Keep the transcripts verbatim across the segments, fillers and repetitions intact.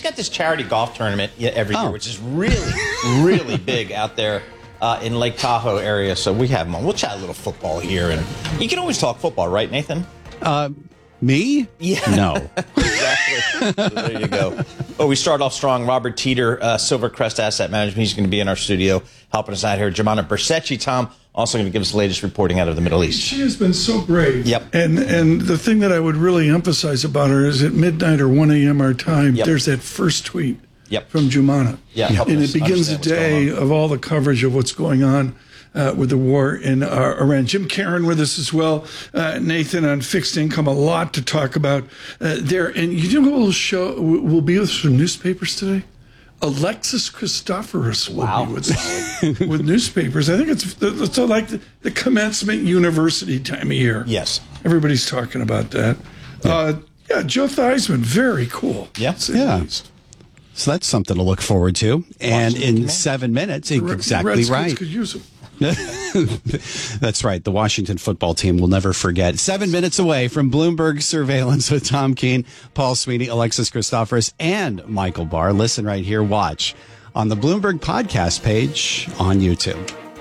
got this charity golf tournament every oh. year, which is really, really big out there uh, in Lake Tahoe area. So we have them on. We'll chat a little football here. And you can always talk football, right, Nathan? Uh, me? Yeah. No. Exactly. So there you go. Oh, we start off strong. Robert Teeter, uh, Silvercrest Asset Management. He's going to be in our studio helping us out here. Jemana Bercecci, Tom, also going to give us the latest reporting out of the Middle East. She has been so brave. Yep. And and the thing that I would really emphasize about her is at midnight or one a.m. our time, yep. there's that first tweet yep. from Jumana. Yeah, and it begins the day of all the coverage of what's going on uh, with the war in uh, Iran. Jim Caron with us as well. Uh, Nathan on fixed income, a lot to talk about uh, there. And you know who will show will be with us from newspapers today? Alexis Christoforous will wow. be with us with newspapers. I think it's, it's like the, the commencement university time of year. Yes. Everybody's talking about that. Yeah, uh, yeah Joe Theismann, very cool. Yeah. Yeah. So that's something to look forward to. And Washington in Command. seven minutes, The exactly Redskins right. could use them. That's right. The Washington football team will never forget. Seven minutes away from Bloomberg Surveillance with Tom Keene, Paul Sweeney, Alexis Christoforous, and Michael Barr. Listen right here. Watch on the Bloomberg podcast page on YouTube.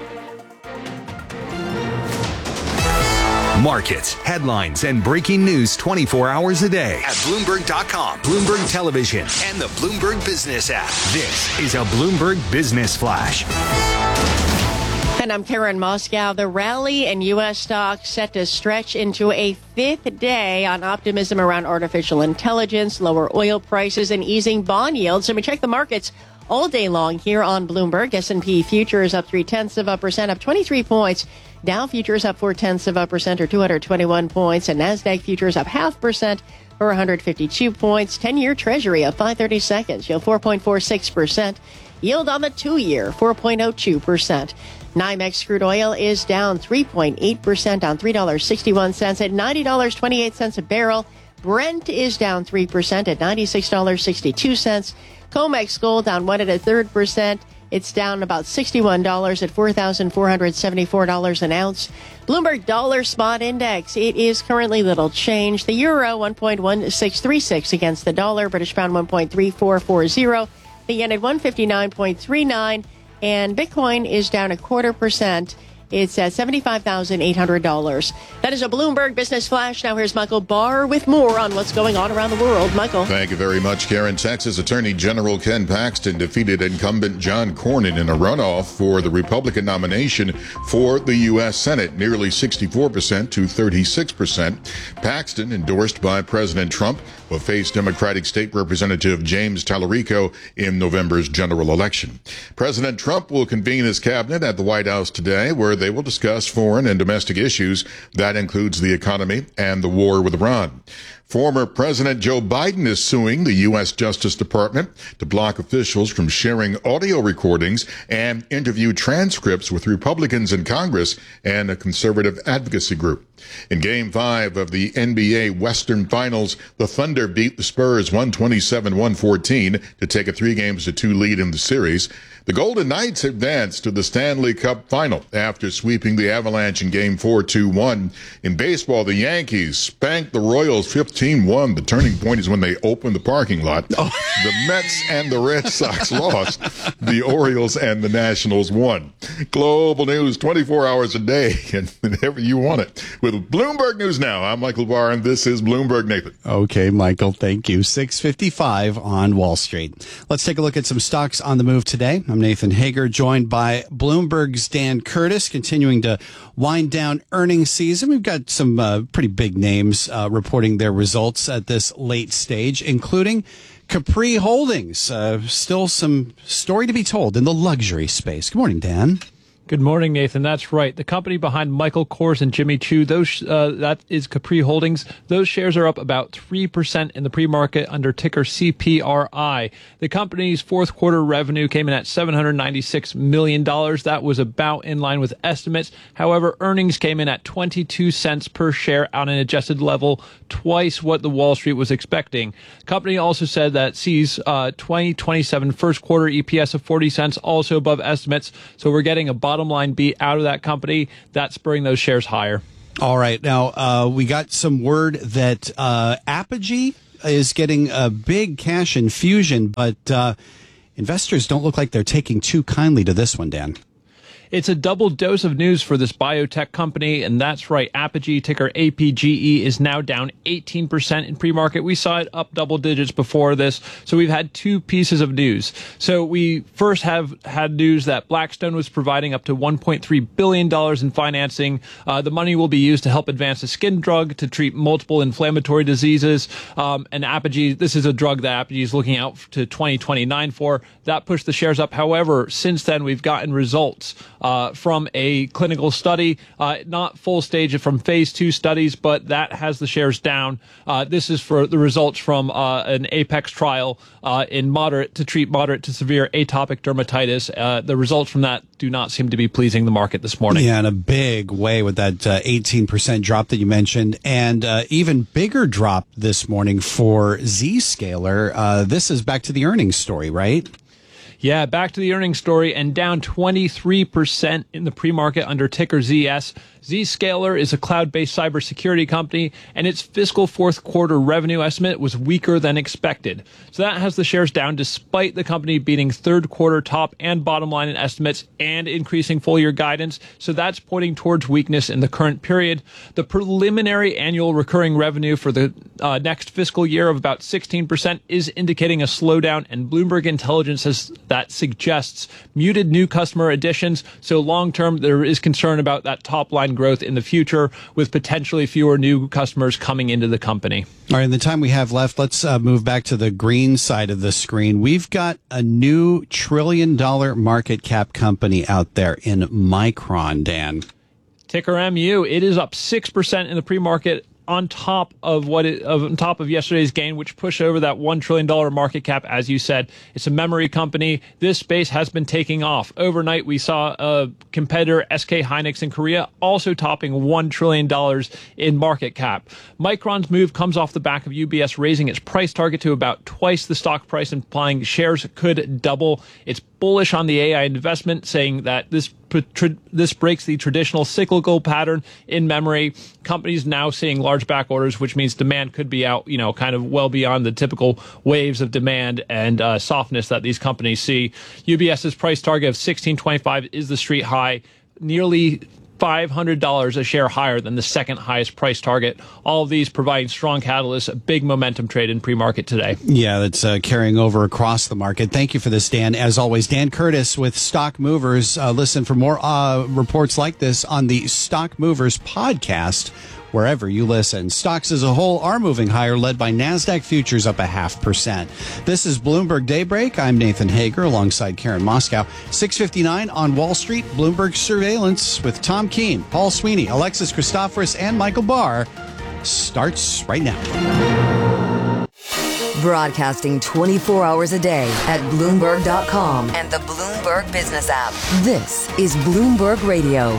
Markets, headlines, and breaking news twenty-four hours a day at Bloomberg dot com, Bloomberg Television, and the Bloomberg Business app. This is a Bloomberg Business Flash. And I'm Karen Moscow. The rally in U S stocks set to stretch into a fifth day on optimism around artificial intelligence, lower oil prices, and easing bond yields. So we check the markets all day long here on Bloomberg. S and P futures up three-tenths of a percent, up twenty-three points. Dow futures up four-tenths of a percent, or two hundred twenty-one points. And NASDAQ futures up half percent, or one hundred fifty-two points. ten-year Treasury up five thirty-seconds, yield four point four six percent. Yield on the two-year, four point oh two percent. NYMEX crude oil is down three point eight percent on three dollars and sixty-one cents at ninety dollars and twenty-eight cents a barrel. Brent is down three percent at ninety-six dollars and sixty-two cents. COMEX gold down one and a third percent. It's down about sixty-one dollars at four thousand four hundred seventy-four dollars an ounce. Bloomberg Dollar Spot Index, it is currently little change. The euro, one point one six three six against the dollar. British pound, one point three four four zero. The yen at one fifty-nine point three nine. And Bitcoin is down a quarter percent. It's at seventy-five thousand eight hundred dollars. That is a Bloomberg Business Flash. Now here's Michael Barr with more on what's going on around the world. Michael. Thank you very much, Karen. Texas Attorney General Ken Paxton defeated incumbent John Cornyn in a runoff for the Republican nomination for the U S Senate, nearly sixty-four percent to thirty-six percent. Paxton, endorsed by President Trump, will face Democratic State Representative James Tallarico in November's general election. President Trump will convene his cabinet at the White House today, where they will discuss foreign and domestic issues. That includes the economy and the war with Iran. Former President Joe Biden is suing the U S Justice Department to block officials from sharing audio recordings and interview transcripts with Republicans in Congress and a conservative advocacy group. In Game five of the N B A Western Finals, the Thunder beat the Spurs one twenty-seven to one fourteen to take a three games to two lead in the series. The Golden Knights advanced to the Stanley Cup Final after sweeping the Avalanche in Game four two one. In baseball, the Yankees spanked the Royals fifteen one. The turning point is when they opened the parking lot. Oh. The Mets and the Red Sox lost. The Orioles and the Nationals won. Global news twenty-four hours a day and whenever you want it. With Bloomberg News Now, I'm Michael Barr, and this is Bloomberg Nathan. Okay, Michael, thank you. six fifty-five on Wall Street. Let's take a look at some stocks on the move today. I'm Nathan Hager, joined by Bloomberg's Dan Curtis, continuing to wind down earnings season. We've got some uh, pretty big names uh, reporting their results at this late stage, including Capri Holdings. Uh, still some story to be told in the luxury space. Good morning, Dan. Good morning, Nathan. That's right. The company behind Michael Kors and Jimmy Choo, those uh, that is Capri Holdings. Those shares are up about three percent in the pre-market under ticker C P R I. The company's fourth quarter revenue came in at seven hundred ninety-six million dollars. That was about in line with estimates. However, earnings came in at twenty-two cents per share on an adjusted level, twice what the Wall Street was expecting. The company also said that it sees uh, twenty twenty-seven first quarter E P S of forty cents, also above estimates. So we're getting a bottom Bottom line beat out of that company. That's spurring those shares higher. All right. Now, uh, we got some word that uh, Apogee is getting a big cash infusion, but uh, investors don't look like they're taking too kindly to this one, Dan. It's a double dose of news for this biotech company, and that's right. Apogee, ticker A P G E, is now down eighteen percent in pre-market. We saw it up double digits before this, so we've had two pieces of news. So we first have had news that Blackstone was providing up to one point three billion dollars in financing. Uh, the money will be used to help advance a skin drug to treat multiple inflammatory diseases. Um, and Apogee, this is a drug that Apogee is looking out to twenty twenty-nine for. That pushed the shares up. However, since then, we've gotten results Uh, from a clinical study, uh, not full stage from phase two studies, but that has the shares down. Uh, this is for the results from uh, an APEX trial uh, in moderate to treat moderate to severe atopic dermatitis. Uh, the results from that do not seem to be pleasing the market this morning. Yeah, in a big way with that uh, eighteen percent drop that you mentioned, and uh, even bigger drop this morning for Zscaler. Uh, this is back to the earnings story, right? Yeah, back to the earnings story and down twenty-three percent in the pre-market under ticker Z S. Zscaler is a cloud-based cybersecurity company, and its fiscal fourth quarter revenue estimate was weaker than expected. So that has the shares down despite the company beating third quarter top and bottom line estimates and increasing full-year guidance. So that's pointing towards weakness in the current period. The preliminary annual recurring revenue for the uh, next fiscal year of about sixteen percent is indicating a slowdown, and Bloomberg Intelligence says that suggests muted new customer additions. So long-term, there is concern about that top-line growth in the future with potentially fewer new customers coming into the company. All right, in the time we have left, let's uh, move back to the green side of the screen. We've got a new trillion dollar market cap company out there in Micron, Dan. Ticker M U, it is up six percent in the pre-market on top of what it, of, on top of yesterday's gain, which pushed over that one trillion dollars market cap. As you said, it's a memory company. This space has been taking off. Overnight, we saw a competitor, S K Hynix in Korea, also topping one trillion dollars in market cap. Micron's move comes off the back of U B S raising its price target to about twice the stock price, implying shares could double. It's bullish on the A I investment, saying that this this breaks the traditional cyclical pattern in memory. Companies now seeing large back orders, which means demand could be out, you know, kind of well beyond the typical waves of demand and uh, softness that these companies see. UBS's price target of sixteen twenty-five is the street high, nearly five hundred dollars a share higher than the second highest price target. All of these providing strong catalysts, a big momentum trade in pre-market today. Yeah, that's uh, carrying over across the market. Thank you for this, Dan. As always, Dan Curtis with Stock Movers. Uh, listen for more uh, reports like this on the Stock Movers podcast, wherever you listen. Stocks as a whole are moving higher, led by NASDAQ futures up a half percent. This is Bloomberg Daybreak. I'm Nathan Hager alongside Karen Moscow. six fifty-nine on Wall Street, Bloomberg Surveillance with Tom Keene, Paul Sweeney, Alexis Christoforous, and Michael Barr starts right now. Broadcasting twenty-four hours a day at Bloomberg dot com and the Bloomberg Business app. This is Bloomberg Radio.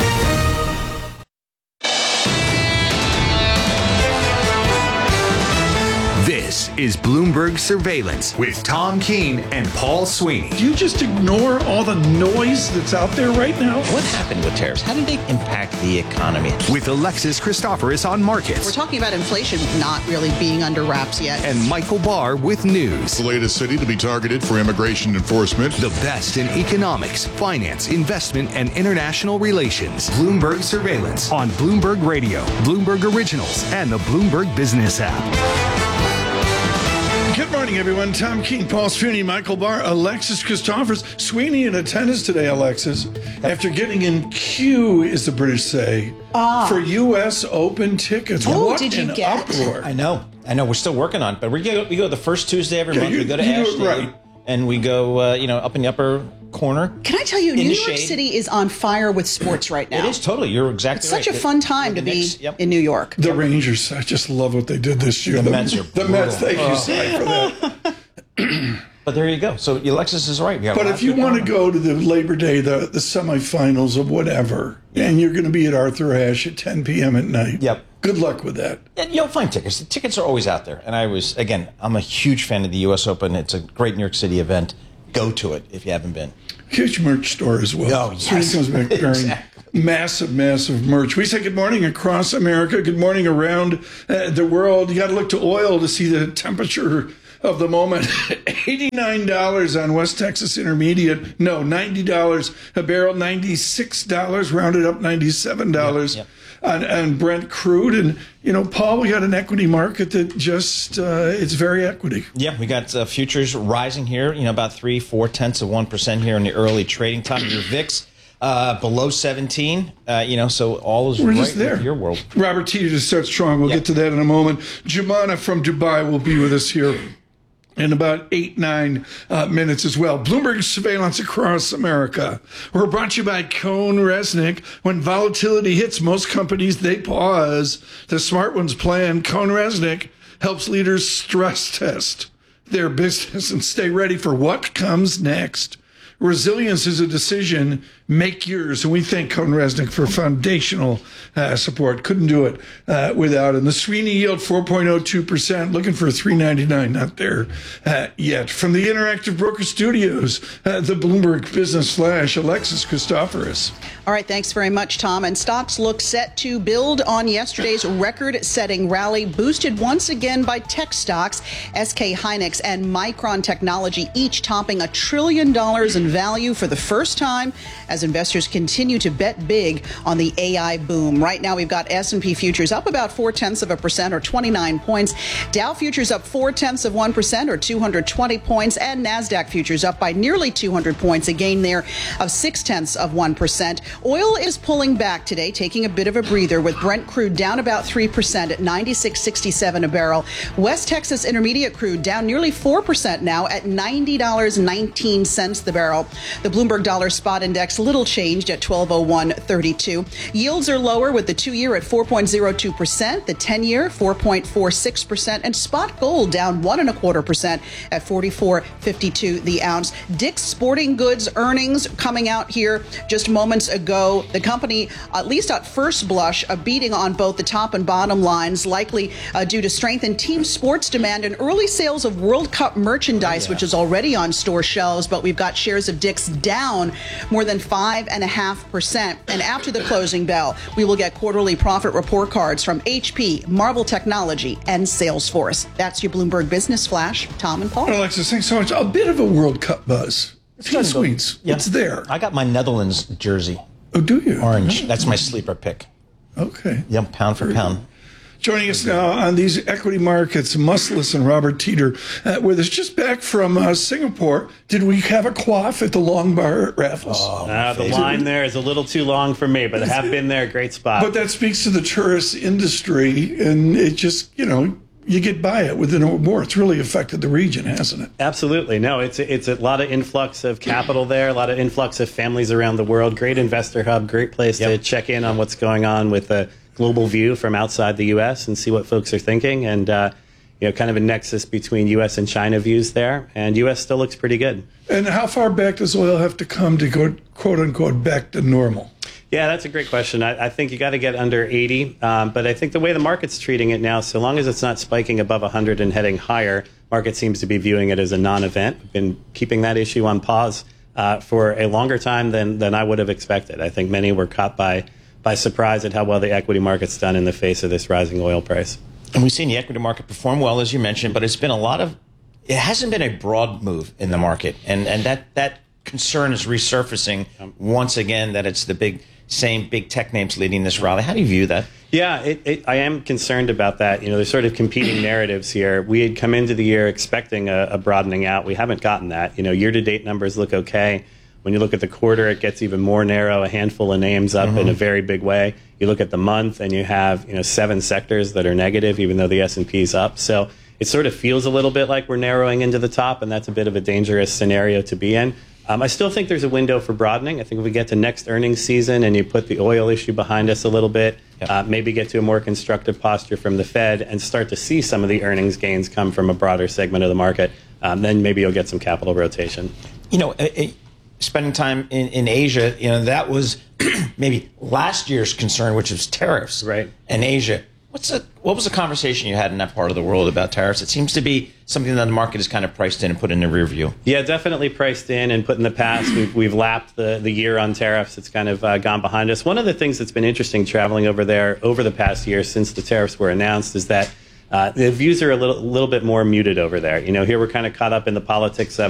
This is Bloomberg Surveillance with Tom Keene and Paul Sweeney. Do you just ignore all the noise that's out there right now? What happened with tariffs? How did they impact the economy? With Alexis Christoforous on markets. We're talking about inflation not really being under wraps yet. And Michael Barr with news. The latest city to be targeted for immigration enforcement. The best in economics, finance, investment, and international relations. Bloomberg Surveillance on Bloomberg Radio, Bloomberg Originals, and the Bloomberg Business app. Good morning, everyone. Tom Keene, Paul Sweeney, Michael Barr, Alexis Christoforous. Sweeney in attendance today, Alexis, after getting in queue, as the British say, ah. for U S Open tickets. Oh, what did you an get? uproar. I know. I know. We're still working on it, but we go, we go the first Tuesday every Yeah, month. you- we go to you do it Ashley, right. and we go, uh, you know, up in the upper corner. Can I tell you, In New the York shade. City is on fire with sports right now. It is totally. You're exactly It's right. such a The- fun time the to be Knicks, yep. in New York. The Rangers, I just love what they did this year. The Mets are The Mets, thank brutal. you, Cy, for that. But there you go. So Alexis is right. We got a But lot if you going want to on. go to the Labor Day, the, the semifinals of whatever, and you're going to be at Arthur Ashe at ten p.m. at night, Yep. good luck with that. And you'll find tickets. The tickets are always out there. And I was, again, I'm a huge fan of the U S Open. It's a great New York City event. Go to it if you haven't been. Huge merch store as well. Oh, yes. Sweeney comes back wearing Exactly. Massive, massive merch. We say good morning across America, good morning around uh, the world. You got to look to oil to see the temperature of the moment. eighty-nine dollars on West Texas Intermediate. No, ninety dollars a barrel, ninety-six dollars, rounded up ninety-seven dollars. Yep, yep. On, on Brent crude. And, you know, Paul, we got an equity market that just, uh, it's very equity. Yeah, we got uh, futures rising here, you know, about three, four tenths of one percent here in the early trading time. Your V I X uh, below seventeen, uh, you know, so all is We're right just there. with your world. Robert Teeter to start strong. We'll yeah. get to that in a moment. Jumana from Dubai will be with us here in about eight, nine uh, minutes as well. Bloomberg surveillance across America. We're brought to you by Cone Resnick. When volatility hits, most companies, they pause. The smart ones plan. Cone Resnick helps leaders stress test their business and stay ready for what comes next. Resilience is a decision. Make yours. And we thank Cone Resnick for foundational uh, support. Couldn't do it uh, without him. The Sweeney yield, four point oh two percent. Looking for three ninety-nine. Not there uh, yet. From the Interactive Broker Studios, uh, the Bloomberg Business Flash, Alexis Christoforous. All right, thanks very much, Tom. And stocks look set to build on yesterday's record-setting rally, boosted once again by tech stocks. S K Hynix and Micron Technology each topping a trillion dollars in value for the first time as investors continue to bet big on the A I boom. Right now, we've got S and P futures up about four-tenths of a percent or twenty-nine points. Dow futures up four-tenths of one percent or two hundred twenty points. And NASDAQ futures up by nearly two hundred points, a gain there of six-tenths of one percent. Oil is pulling back today, taking a bit of a breather with Brent crude down about three percent at ninety-six sixty-seven a barrel. West Texas Intermediate crude down nearly four percent now at ninety dollars and nineteen cents the barrel. The Bloomberg Dollar Spot Index little changed at twelve oh one thirty-two. Yields are lower with the two-year at four point oh two percent, the ten-year four point four six percent, and spot gold down one and a quarter percent at forty-four fifty-two the ounce. Dick's Sporting Goods earnings coming out here just moments ago. The company, at least at first blush, a beating on both the top and bottom lines, likely uh, due to strength in team sports demand and early sales of World Cup merchandise, yeah. which is already on store shelves. But we've got shares of Dick's down more than five and a half percent. And after the closing bell, we will get quarterly profit report cards from H P, Marvel Technology, and Salesforce. That's your Bloomberg Business Flash. Tom and Paul. Alexis, thanks so much. A bit of a World Cup buzz. Team Sweets. Yeah. It's there. I got my Netherlands jersey. Oh, do you? Orange. That's my sleeper pick. Okay. Yeah, pound for pound. Joining us now on these equity markets, Musselus and Robert Teeter uh, with us just back from uh, Singapore. Did we have a quaff at the Long Bar at Raffles? Oh, uh, the line there is a little too long for me, but I have been there. Great spot. But that speaks to the tourist industry, and it just, you know, you get by it within a war. It's really affected the region, hasn't it? Absolutely. No, it's it's a lot of influx of capital there, a lot of influx of families around the world. Great investor hub, great place yep. to check in on what's going on with the global view from outside the U S and see what folks are thinking, and uh, you know, kind of a nexus between U S and China views there. And U S still looks pretty good. And how far back does oil have to come to go, quote unquote, back to normal? Yeah, that's a great question. I, I think you got to get under eighty, um, but I think the way the market's treating it now, so long as it's not spiking above one hundred and heading higher, market seems to be viewing it as a non-event. We've been keeping that issue on pause uh, for a longer time than than I would have expected. I think many were caught by by surprise at how well the equity market's done in the face of this rising oil price. And we've seen the equity market perform well, as you mentioned, but it's been a lot of, it hasn't been a broad move in the market. And and that, that concern is resurfacing once again, that it's the big, same big tech names leading this rally. How do you view that? Yeah, it, it, I am concerned about that. You know, there's sort of competing narratives here. We had come into the year expecting a, a broadening out. We haven't gotten that. You know, year-to-date numbers look okay. When you look at the quarter, it gets even more narrow, a handful of names up mm-hmm. in a very big way. You look at the month, and you have you know seven sectors that are negative, even though the S and P is up. So it sort of feels a little bit like we're narrowing into the top, and that's a bit of a dangerous scenario to be in. Um, I still think there's a window for broadening. I think if we get to next earnings season and you put the oil issue behind us a little bit, yep. uh, maybe get to a more constructive posture from the Fed and start to see some of the earnings gains come from a broader segment of the market, um, then maybe you'll get some capital rotation. You know, it, it, spending time in, in Asia, you know, that was maybe last year's concern, which was tariffs right. in Asia. What's a, what was the conversation you had in that part of the world about tariffs? It seems to be something that the market is kind of priced in and put in the rear view. Yeah, definitely priced in and put in the past. We've, we've lapped the, the year on tariffs. It's kind of uh, gone behind us. One of the things that's been interesting traveling over there over the past year since the tariffs were announced is that uh, the views are a little, little bit more muted over there. You know, here we're kind of caught up in the politics of